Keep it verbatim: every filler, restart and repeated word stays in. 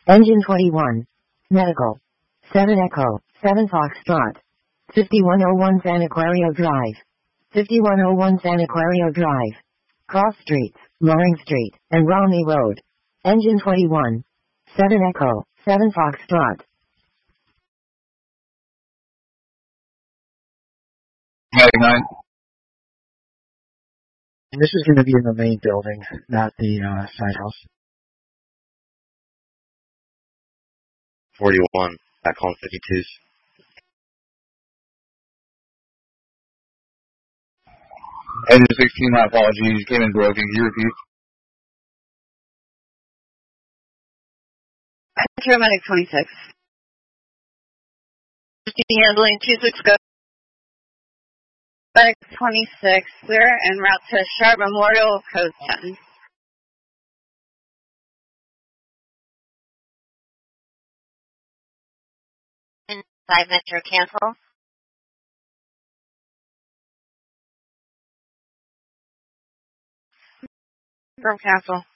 Engine twenty-one. Medical. seven Echo, seven Foxtrot. fifty-one oh one San Aquario Drive. fifty-one oh one San Aquario Drive. Cross Streets, Loring Street, and Romney Road. Engine twenty-one. seven Echo, seven Foxtrot. ninety-nine. This is going to be in the main building, not the uh, side house. forty-one, back on fifty-twos. Engine sixteen, my apologies, came in broken. Can you repeat? Paramedic twenty-six. Handling two six go. Medic twenty-six, clear en route to Sharp Memorial, code ten. Inside Metro cancel. From cancel.